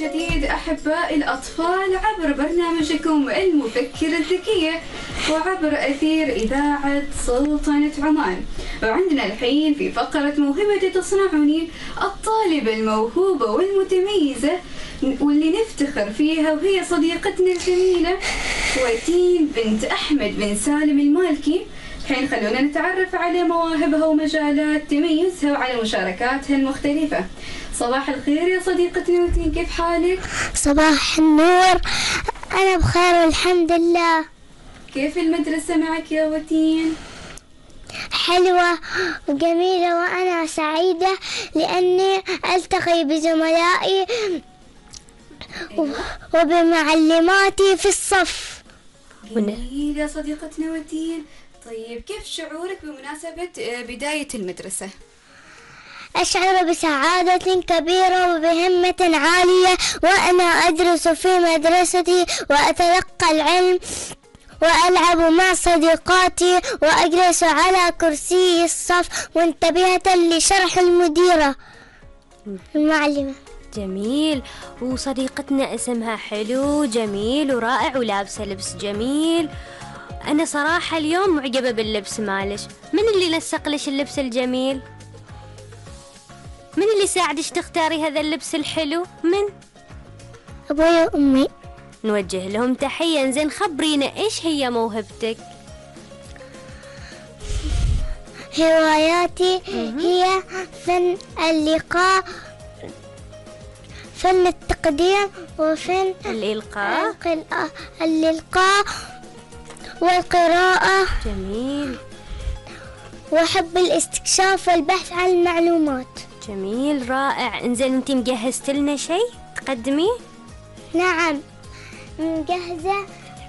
جديد أحباء الأطفال عبر برنامجكم المفكرة الذكية وعبر أثير إذاعة سلطنة عمان. وعندنا الحين في فقرة موهبة تصنعني الطالبة الموهوبة والمتميزة واللي نفتخر فيها، وهي صديقتنا الجميلة وتين بنت أحمد بن سالم المالكي. الحين خلونا نتعرف على مواهبها ومجالات تميزها وعلى مشاركاتها المختلفة. صباح الخير يا صديقتي وتين، كيف حالك؟ صباح النور، أنا بخير والحمد لله. كيف المدرسة معك يا وتين؟ حلوة وجميلة وأنا سعيدة لأني ألتقي بزملائي وبمعلماتي في الصف. جميل يا صديقتنا وتين. طيب كيف شعورك بمناسبة بداية المدرسة؟ أشعر بسعادة كبيرة وبهمة عالية، وأنا أدرس في مدرستي وأتلقى العلم وألعب مع صديقاتي وأجلس على كرسي الصف منتبهة لشرح المديرة المعلمة. جميل. وصديقتنا اسمها حلو جميل ورائع ولابسة لبس جميل. أنا صراحة اليوم معجبة باللبس مالش. من اللي نسق لش اللبس الجميل؟ من اللي ساعدش تختاري هذا اللبس الحلو؟ من؟ أبوي وأمي. نوجه لهم تحية. زين خبرينا إيش هي موهبتك؟ هواياتي هي فن اللقاء، فن التقديم، وفن الإلقاء والقراءة. جميل. وأحب الاستكشاف والبحث عن المعلومات. جميل رائع. انزين انتي مجهزت لنا شيء تقدميه؟ نعم، مجهزة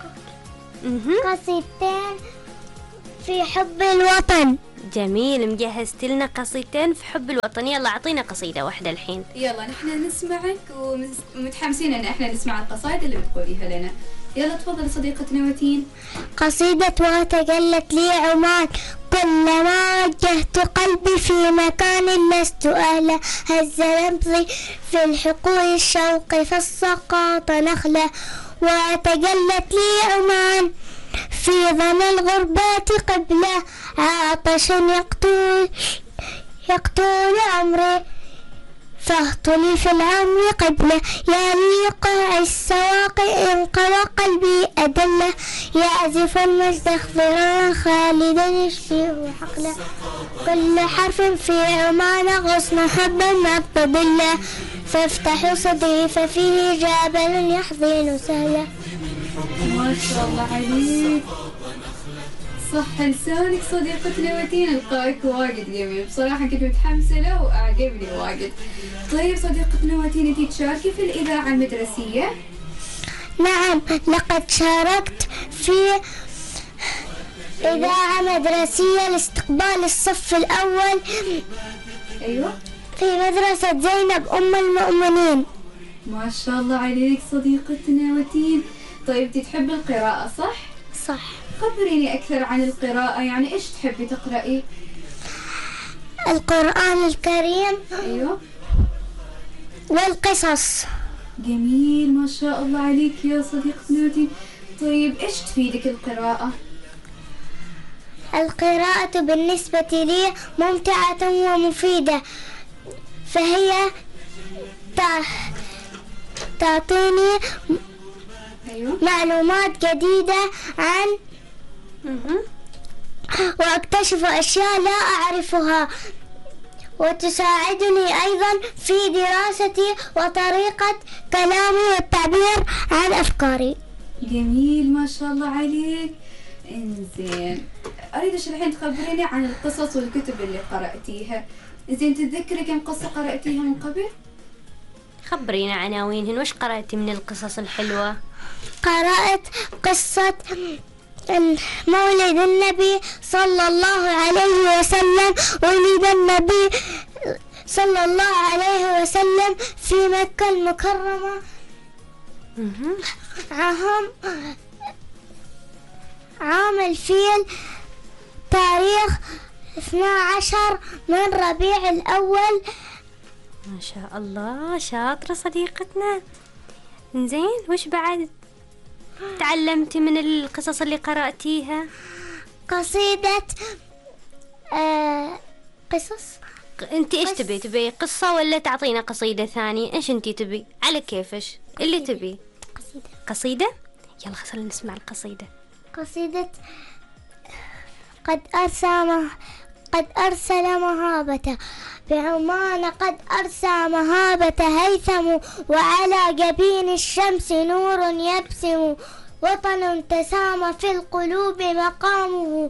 قصيدتين في حب الوطن. جميل، مجهزت لنا قصيدتين في حب الوطن. يلا اعطينا قصيدة واحدة الحين. يلا نحن نسمعك ومتحمسين ان احنا نسمع القصائد اللي بتقوليها لنا. يلا تفضل صديقتنا وتين. قصيدة وتجلت لي عمان، كلما وجهت قلبي في مكان لست أهله، هز نبضي في الحقول الشوق فالسقاط نخلة. وتجلت لي عمان في ظل الغربات قبله، عطش يقتل عمري فاهطلي في العمر قبله. يا ليقاع السواقي انقضى قلبي أدله، يعزف المستخبران خالدا يشبه حقله. كل حرف في عمان غصن حبا مقتضله، فافتحوا صدري ففيه جبل يحضن سهله. ما شاء الله عليك، صح لسانك صديقتنا وتين. القائك واجد جميل بصراحة، كنت متحمسة له وأعجبني واجد. طيب صديقتنا وتين، انتي تشاركي في الإذاعة المدرسية؟ نعم، لقد شاركت في إذاعة مدرسية لاستقبال الصف الأول. أيوة، في مدرسة زينب أم المؤمنين. ما شاء الله عليك صديقتنا وتين. طيب تحب القراءة صح؟ صح. خبريني أكثر عن القراءة، يعني إيش تحبي تقرأي؟ القرآن الكريم. أيوة. والقصص. جميل، ما شاء الله عليك يا صديقتنا وتين. طيب إيش تفيدك القراءة؟ القراءة بالنسبة لي ممتعة ومفيدة، فهي تعطيني معلومات جديدة عن وأكتشف أشياء لا أعرفها، وتساعدني أيضا في دراستي وطريقة كلامي والتعبير عن أفكاري. جميل، ما شاء الله عليك. إنزين أريدش الحين تخبريني عن القصص والكتب اللي قرأتيها. إنزين تتذكري كم قصة قرأتيها من قبل؟ خبرينا عناوينهن. وش قرأتي من القصص الحلوة؟ قرأت قصة مولد النبي صلى الله عليه وسلم. ولد النبي صلى الله عليه وسلم في مكة المكرمة عام الفيل، تاريخ 12 من ربيع الأول. ما شاء الله، شاطرة صديقتنا. زين، وش بعد تعلمتي من القصص اللي قرأتيها؟ قصيدة قصص. انتي ايش تبي قصة ولا تعطينا قصيدة ثانية؟ ايش انتي تبي؟ على كيفش اللي تبي. قصيدة. يلا خلينا نسمع القصيدة. قصيدة قد أرسل مهابة بعمان، قد أرسى مهابة هيثم، وعلى جبين الشمس نور يبسم، وطن تسامى في القلوب مقامه،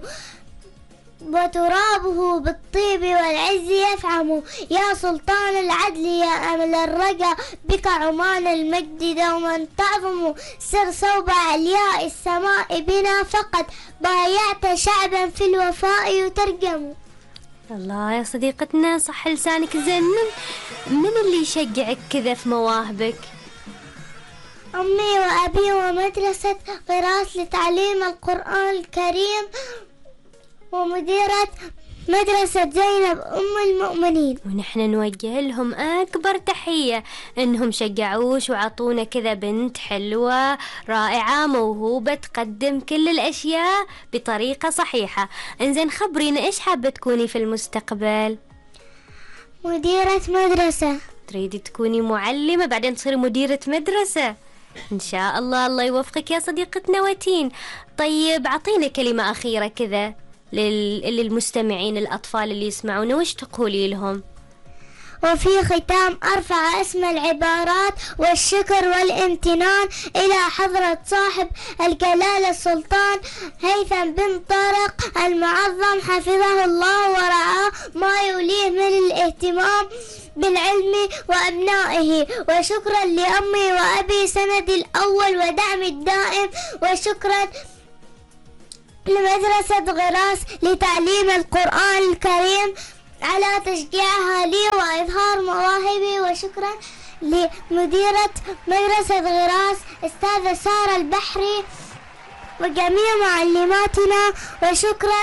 وترابه بالطيب والعز يفعم. يا سلطان العدل يا أمل الرجا، بك عمان المجد دوما تعظم. سر صوب علياء السماء بنا، فقد بايعت شعبا في الوفاء يترجم. الله يا صديقتنا، صح لسانك زين. من اللي يشجعك كذا في مواهبك؟ أمي وأبي ومدرسة غراس لتعليم القرآن الكريم، ومديرة مدرسة زينب أم المؤمنين. ونحن نوجه لهم أكبر تحية، إنهم شجعوش وعطونا كذا بنت حلوة رائعة موهوبة تقدم كل الأشياء بطريقة صحيحة. إنزين خبرينا إيش حابة تكوني في المستقبل؟ مديرة مدرسة. تريدي تكوني معلمة بعدين تصيري مديرة مدرسة إن شاء الله. الله يوفقك يا صديقتنا وتين. طيب عطينا كلمة أخيرة كذا للمستمعين الأطفال اللي يسمعونا، وش تقولي لهم؟ وفي ختام أرفع اسم العبارات والشكر والامتنان إلى حضرة صاحب الجلالة السلطان هيثم بن طارق المعظم حفظه الله ورعاه، ما يوليه من الاهتمام بالعلم وأبنائه. وشكرا لأمي وأبي سندي الأول ودعمي الدائم، وشكرا لمدرسة غراس لتعليم القرآن الكريم على تشجيعها لي وإظهار مواهبي. وشكرا لمديرة مدرسة غراس أستاذة سارة البحري وجميع معلماتنا. وشكرا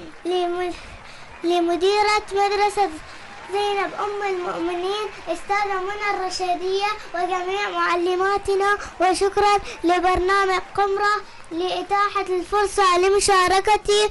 لمديرة مدرسة زينب أم المؤمنين أستاذة منى الرشيدية وجميع معلماتنا. وشكرا لبرنامج قمرة لإتاحة الفرصة لمشاركتي.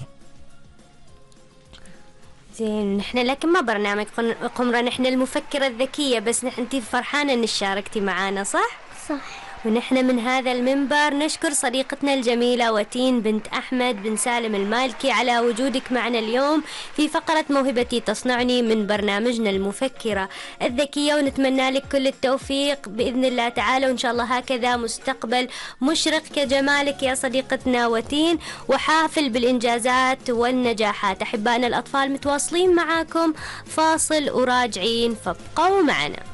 زين، نحن لكن ما برنامج قمرة، نحن المفكرة الذكية، بس انتي فرحانة ان شاركتي معانا صح؟ صح. ونحن من هذا المنبر نشكر صديقتنا الجميلة وتين بنت أحمد بن سالم المالكي على وجودك معنا اليوم في فقرة موهبتي تصنعني من برنامجنا المفكرة الذكية، ونتمنى لك كل التوفيق بإذن الله تعالى، وإن شاء الله هكذا مستقبل مشرق كجمالك يا صديقتنا وتين، وحافل بالإنجازات والنجاحات. أحبائنا الأطفال متواصلين معاكم، فاصل وراجعين، فابقوا معنا.